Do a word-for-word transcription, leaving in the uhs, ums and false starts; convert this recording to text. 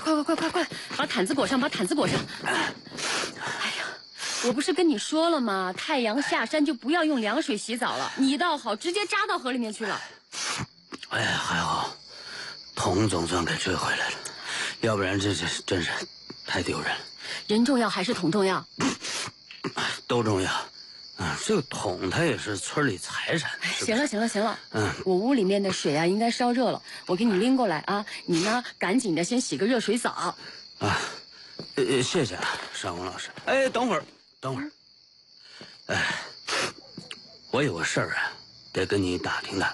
快快快快快，把毯子裹上，把毯子裹上。哎呀，我不是跟你说了吗？太阳下山就不要用凉水洗澡了，你倒好，直接扎到河里面去了。 哎，还好，桶总算给追回来了，要不然这这真是太丢人了。 人重要还是桶重要？ 都重要。啊，这个桶它也是村里财产。是是行了行了行了， 嗯， 我屋里面的水啊应该烧热了，我给你拎过来啊。你呢，赶紧的先洗个热水澡。 啊，呃，谢谢啊，尚红老师。哎，等会儿，等会儿。哎，我有个事儿啊，得跟你打听打听。